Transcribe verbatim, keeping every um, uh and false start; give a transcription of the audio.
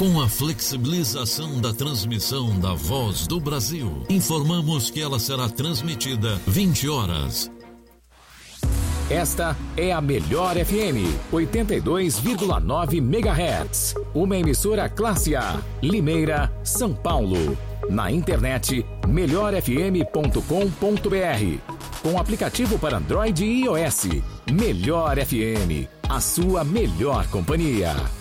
Com a flexibilização da transmissão da Voz do Brasil, informamos que ela será transmitida vinte horas. Esta é a Melhor F M, oitenta e dois vírgula nove megahertz. Uma emissora classe A, Limeira, São Paulo. Na internet, melhor f m ponto com ponto b r. Com aplicativo para Android e iOS. Melhor F M, a sua melhor companhia.